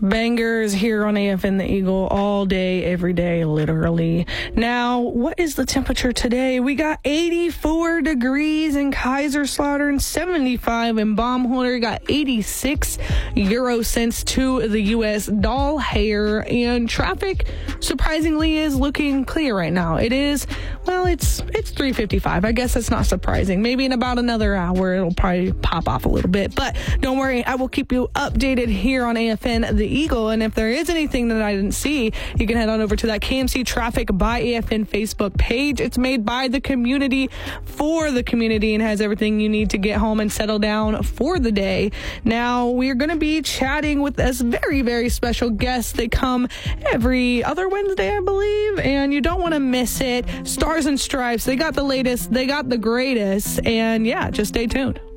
Bangers here on AFN The Eagle all day, every day, literally. Now, what is the temperature today? We got 84 degrees in Kaiserslautern, 75 in Baumholder, got 86 euro cents to the U.S. doll hair, and traffic, surprisingly, is looking clear right now. It is, well, it's 3:55. I guess that's not surprising. Maybe in about another hour, it'll probably pop off a little bit, but don't worry, I will keep you updated here on AFN The Eagle, and if there is anything that I didn't see, you can head on over to that KMC Traffic by AFN Facebook page. It's made by the community for the community and has everything you need to get home and settle down for the day. Now, we're going to be chatting with this very, very special guest. They come every other Wednesday, I believe, and you don't want to miss it. Stars and Stripes, they got the latest, they got the greatest, and yeah, just stay tuned.